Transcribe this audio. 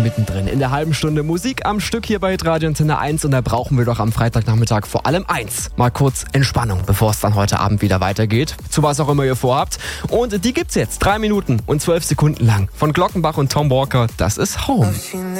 mittendrin in der halben Stunde Musik am Stück hier bei Radio Antenne 1 und da brauchen wir doch am Freitagnachmittag vor allem eins. Mal kurz Entspannung, bevor es dann heute Abend wieder weitergeht. Zu was auch immer ihr vorhabt. Und die gibt's jetzt 3 Minuten und 12 Sekunden lang. Von Glockenbach und Tom Walker, das ist Home.